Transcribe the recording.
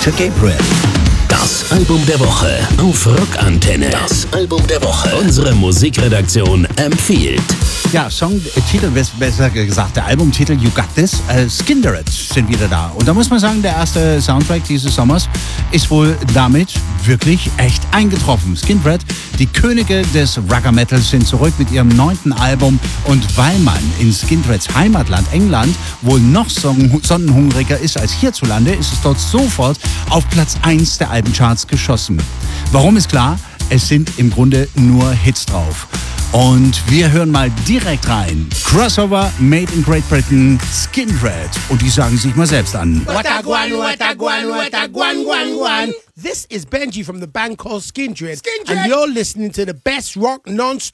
Dr. Gabriel. Das Album der Woche auf Rockantenne. Das Album der Woche. Unsere Musikredaktion empfiehlt. Ja, Songtitel, besser gesagt, der Albumtitel You Got This, Skindred sind wieder da. Und da muss man sagen, der erste Soundtrack dieses Sommers ist wohl damit wirklich echt eingetroffen. Skindred, die Könige des Rugger-Metals, sind zurück mit ihrem 9. Album. Und weil man in Skindreds Heimatland England wohl noch sonnenhungriger ist als hierzulande, ist es dort sofort auf Platz 1 der Albencharts geschossen. Warum ist klar? Es sind im Grunde nur Hits drauf. Und wir hören mal direkt rein. Crossover, Made in Great Britain, Skindred. Und die sagen sich mal selbst an. What a guan, what a guan, what a guan, guan, guan. This is Benji from the band called Skindred. And you're listening to the best rock non-stop.